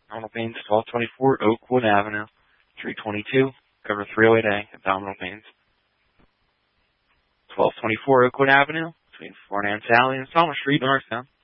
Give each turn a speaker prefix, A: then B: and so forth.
A: Abdominal pains, 1224 Oakwood Avenue, 322, cover 308A, abdominal pains. 1224 Oakwood Avenue, between Fort Anne Sally and Summer Street, Norristown.